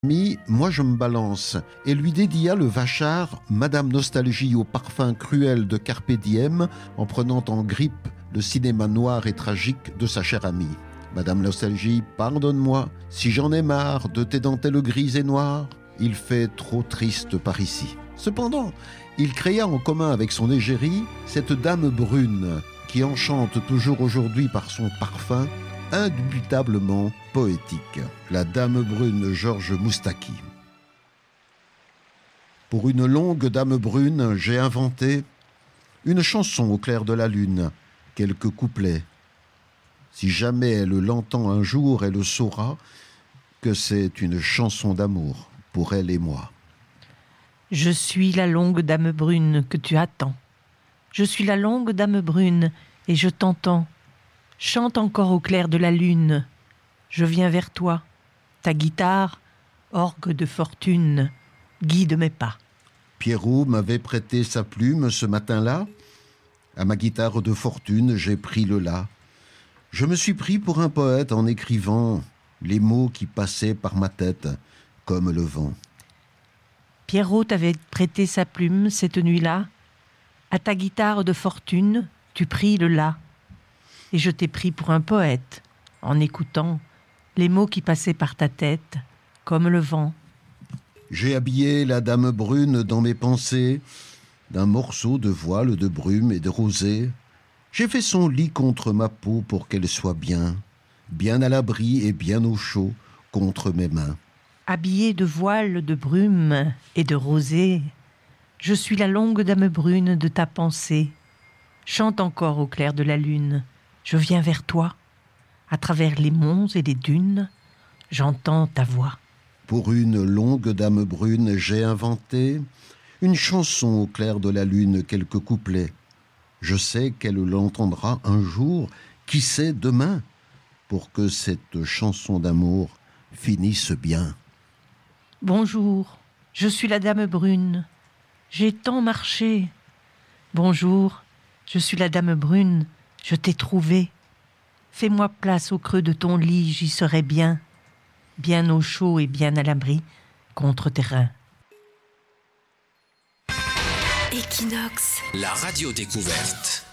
Moi je me balance, et lui dédia le vachard Madame Nostalgie au parfum cruel de Carpe Diem, en prenant en grippe le cinéma noir et tragique de sa chère amie. Madame Nostalgie, pardonne-moi, si j'en ai marre de tes dentelles grises et noires, il fait trop triste par ici. Cependant, il créa en commun avec son égérie cette dame brune qui enchante toujours aujourd'hui par son parfum indubitablement poétique. La dame brune Georges Moustaki. Pour une longue dame brune, j'ai inventé une chanson au clair de la lune, quelques couplets. Si jamais elle l'entend un jour, elle saura que c'est une chanson d'amour pour elle et moi. Je suis la longue dame brune que tu attends. Je suis la longue dame brune et je t'entends. Chante encore au clair de la lune. Je viens vers toi. Ta guitare, orgue de fortune, guide mes pas. Pierrot m'avait prêté sa plume ce matin-là. À ma guitare de fortune, j'ai pris le la. Je me suis pris pour un poète en écrivant les mots qui passaient par ma tête comme le vent. Pierrot t'avait prêté sa plume cette nuit-là. À ta guitare de fortune, tu pris le la. Et je t'ai pris pour un poète, en écoutant les mots qui passaient par ta tête, comme le vent. J'ai habillé la dame brune dans mes pensées, d'un morceau de voile de brume et de rosée. J'ai fait son lit contre ma peau pour qu'elle soit bien à l'abri et bien au chaud contre mes mains. Habillée de voile de brume et de rosée, je suis la longue dame brune de ta pensée. Chante encore au clair de la lune. Je viens vers toi, à travers les monts et les dunes, j'entends ta voix. Pour une longue dame brune, j'ai inventé une chanson au clair de la lune, quelques couplets. Je sais qu'elle l'entendra un jour, qui sait demain, pour que cette chanson d'amour finisse bien. Bonjour, je suis la dame brune, j'ai tant marché. Bonjour, je suis la dame brune, je t'ai trouvé. Fais-moi place au creux de ton lit, j'y serai bien au chaud et bien à l'abri contre tes reins. Equinox, la radio découverte.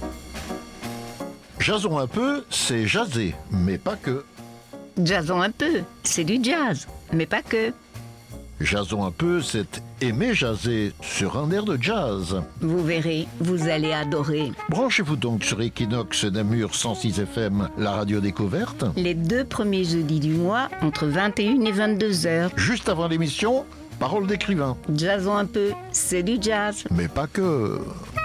Jazzons un peu, c'est jaser, mais pas que. Jazzons un peu, c'est du jazz, mais pas que. Jazzons un peu, c'est aimer jaser sur un air de jazz. Vous verrez, vous allez adorer. Branchez-vous donc sur Equinox Namur 106 FM, la radio découverte. Les 2 premiers jeudis du mois, entre 21 et 22 heures. Juste avant l'émission, Parole d'écrivain. Jazzons un peu, c'est du jazz. Mais pas que.